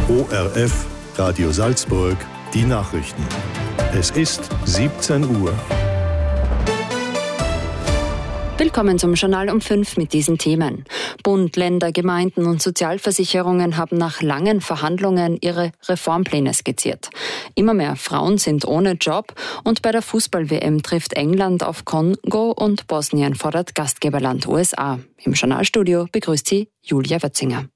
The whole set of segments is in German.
ORF, Radio Salzburg, die Nachrichten. Es ist 17 Uhr. Willkommen zum Journal um 5 mit diesen Themen. Bund, Länder, Gemeinden und Sozialversicherungen haben nach langen Verhandlungen ihre Reformpläne skizziert. Immer mehr Frauen sind ohne Job und bei der Fußball-WM trifft England auf Kongo und Bosnien fordert Gastgeberland USA. Im Journalstudio begrüßt sie Julia Wötzinger.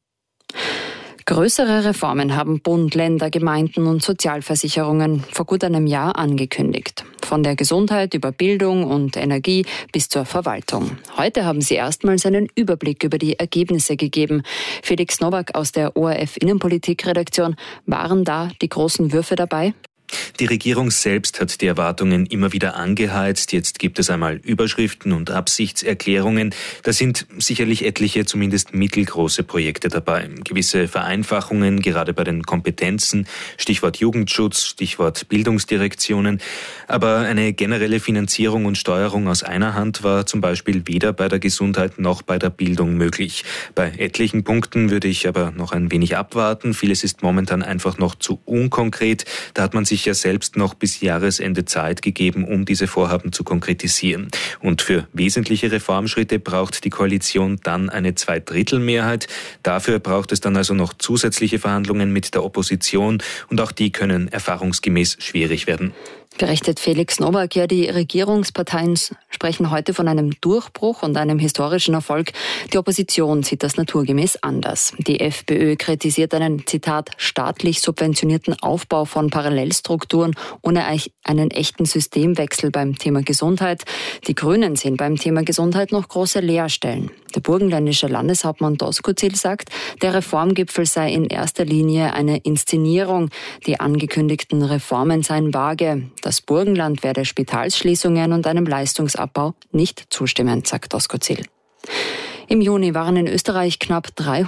Größere Reformen haben Bund, Länder, Gemeinden und Sozialversicherungen vor gut einem Jahr angekündigt. Von der Gesundheit über Bildung und Energie bis zur Verwaltung. Heute haben sie erstmals einen Überblick über die Ergebnisse gegeben. Felix Nowak aus der ORF Innenpolitik-Redaktion. Waren da die großen Würfe dabei? Die Regierung selbst hat die Erwartungen immer wieder angeheizt. Jetzt gibt es einmal Überschriften und Absichtserklärungen. Da sind sicherlich etliche, zumindest mittelgroße Projekte dabei. Gewisse Vereinfachungen, gerade bei den Kompetenzen, Stichwort Jugendschutz, Stichwort Bildungsdirektionen. Aber eine generelle Finanzierung und Steuerung aus einer Hand war zum Beispiel weder bei der Gesundheit noch bei der Bildung möglich. Bei etlichen Punkten würde ich aber noch ein wenig abwarten. Vieles ist momentan einfach noch zu unkonkret. Da hat man sich ja selbst noch bis Jahresende Zeit gegeben, um diese Vorhaben zu konkretisieren. Und für wesentliche Reformschritte braucht die Koalition dann eine Zweidrittelmehrheit. Dafür braucht es dann also noch zusätzliche Verhandlungen mit der Opposition und auch die können erfahrungsgemäß schwierig werden. Berichtet Felix Nowak. Ja, die Regierungsparteien sprechen heute von einem Durchbruch und einem historischen Erfolg. Die Opposition sieht das naturgemäß anders. Die FPÖ kritisiert einen, Zitat, staatlich subventionierten Aufbau von Parallelstrukturen ohne einen echten Systemwechsel beim Thema Gesundheit. Die Grünen sehen beim Thema Gesundheit noch große Leerstellen. Der burgenländische Landeshauptmann Doskozil sagt, der Reformgipfel sei in erster Linie eine Inszenierung. Die angekündigten Reformen seien vage. Das Burgenland werde Spitalsschließungen und einem Leistungsabbau nicht zustimmen, sagt Doskozil. Im Juni waren in Österreich knapp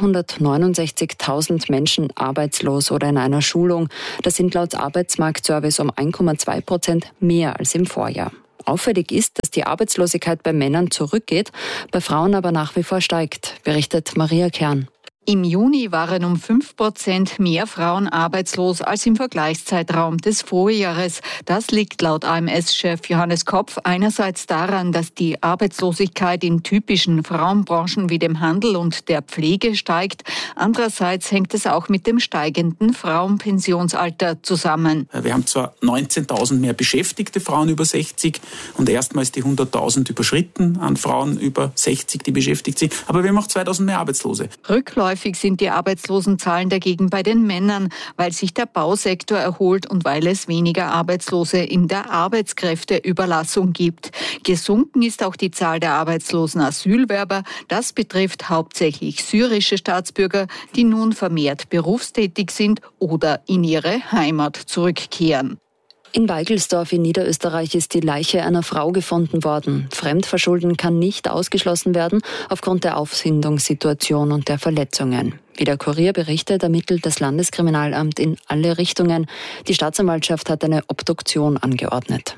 369.000 Menschen arbeitslos oder in einer Schulung. Das sind laut Arbeitsmarktservice um 1,2% mehr als im Vorjahr. Auffällig ist, dass die Arbeitslosigkeit bei Männern zurückgeht, bei Frauen aber nach wie vor steigt, berichtet Maria Kern. Im Juni waren um 5% mehr Frauen arbeitslos als im Vergleichszeitraum des Vorjahres. Das liegt laut AMS-Chef Johannes Kopf einerseits daran, dass die Arbeitslosigkeit in typischen Frauenbranchen wie dem Handel und der Pflege steigt. Andererseits hängt es auch mit dem steigenden Frauenpensionsalter zusammen. Wir haben zwar 19.000 mehr beschäftigte Frauen über 60 und erstmals die 100.000 überschritten an Frauen über 60, die beschäftigt sind, aber wir haben auch 2.000 mehr Arbeitslose. Rückläufig sind die Arbeitslosenzahlen dagegen bei den Männern, weil sich der Bausektor erholt und weil es weniger Arbeitslose in der Arbeitskräfteüberlassung gibt. Gesunken ist auch die Zahl der arbeitslosen Asylwerber. Das betrifft hauptsächlich syrische Staatsbürger, die nun vermehrt berufstätig sind oder in ihre Heimat zurückkehren. In Weigelsdorf in Niederösterreich ist die Leiche einer Frau gefunden worden. Fremdverschulden kann nicht ausgeschlossen werden aufgrund der Auffindungssituation und der Verletzungen. Wie der Kurier berichtet, ermittelt das Landeskriminalamt in alle Richtungen. Die Staatsanwaltschaft hat eine Obduktion angeordnet.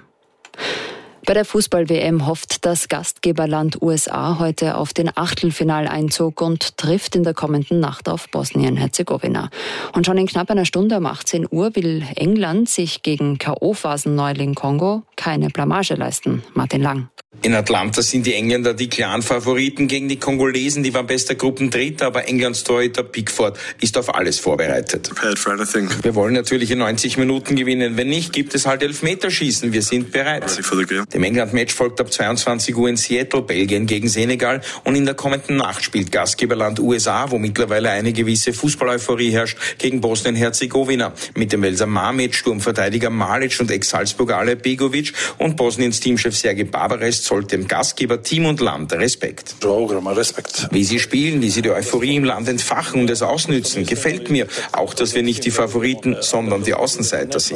Bei der Fußball-WM hofft das Gastgeberland USA heute auf den Achtelfinaleinzug und trifft in der kommenden Nacht auf Bosnien-Herzegowina. Und schon in knapp einer Stunde um 18 Uhr will England sich gegen K.O.-Phasen-Neuling Kongo keine Blamage leisten. Martin Lang. In Atlanta sind die Engländer die klaren Favoriten gegen die Kongolesen. Die waren bester Gruppendritter, aber Englands Torhüter Pickford ist auf alles vorbereitet. Wir wollen natürlich in 90 Minuten gewinnen. Wenn nicht, gibt es halt Elfmeterschießen. Wir sind bereit. Dem England-Match folgt ab 22 Uhr in Seattle Belgien gegen Senegal. Und in der kommenden Nacht spielt Gastgeberland USA, wo mittlerweile eine gewisse Fußball-Euphorie herrscht, gegen Bosnien-Herzegowina. Mit dem Welser Mamic, Sturmverteidiger Malic und Ex-Salzburger Alep Begovic und Bosniens Teamchef Serge Barbares zollt dem Gastgeber Team und Land Respekt. Wie sie spielen, wie sie die Euphorie im Land entfachen und es ausnützen, gefällt mir. Auch, dass wir nicht die Favoriten, sondern die Außenseiter sind.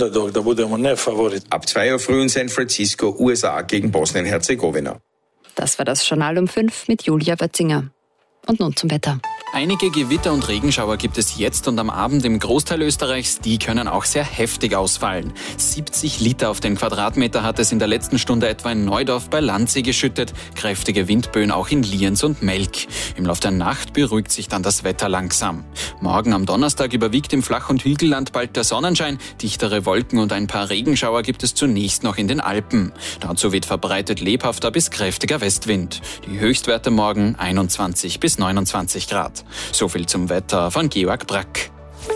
Ab 2 Uhr früh in San Francisco, USA gegen Bosnien-Herzegowina. Das war das Journal um 5 mit Julia Wötzinger. Und nun zum Wetter. Einige Gewitter und Regenschauer gibt es jetzt und am Abend im Großteil Österreichs. Die können auch sehr heftig ausfallen. 70 Liter auf den Quadratmeter hat es in der letzten Stunde etwa in Neudorf bei Landsee geschüttet. Kräftige Windböen auch in Lienz und Melk. Im Laufe der Nacht beruhigt sich dann das Wetter langsam. Morgen am Donnerstag überwiegt im Flach- und Hügelland bald der Sonnenschein. Dichtere Wolken und ein paar Regenschauer gibt es zunächst noch in den Alpen. Dazu weht verbreitet lebhafter bis kräftiger Westwind. Die Höchstwerte morgen 21 bis 29 Grad. So viel zum Wetter von Georg Brack.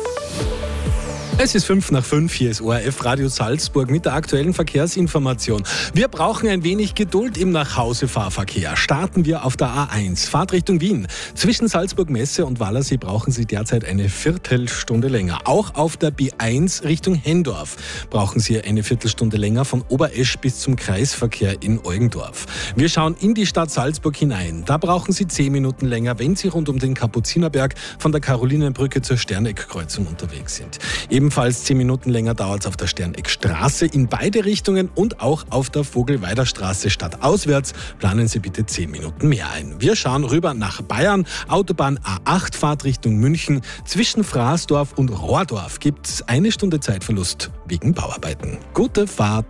Es ist 5:05, hier ist ORF Radio Salzburg mit der aktuellen Verkehrsinformation. Wir brauchen ein wenig Geduld im Nachhausefahrverkehr. Starten wir auf der A1, Fahrt Richtung Wien. Zwischen Salzburg Messe und Wallersee brauchen Sie derzeit eine Viertelstunde länger. Auch auf der B1 Richtung Hendorf brauchen Sie eine Viertelstunde länger von Oberesch bis zum Kreisverkehr in Eugendorf. Wir schauen in die Stadt Salzburg hinein. Da brauchen Sie 10 Minuten länger, wenn Sie rund um den Kapuzinerberg von der Karolinenbrücke zur Sterneck-Kreuzung unterwegs sind. Ebenfalls 10 Minuten länger dauert es auf der Sterneckstraße in beide Richtungen und auch auf der Vogelweiderstraße stadtauswärts. Planen Sie bitte 10 Minuten mehr ein. Wir schauen rüber nach Bayern. Autobahn A8 Fahrt Richtung München. Zwischen Fraßdorf und Rohrdorf gibt es 1 Stunde Zeitverlust wegen Bauarbeiten. Gute Fahrt!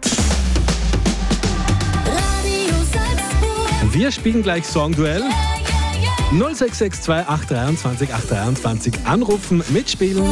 Wir spielen gleich Songduell. 0662 823 823 anrufen, mitspielen.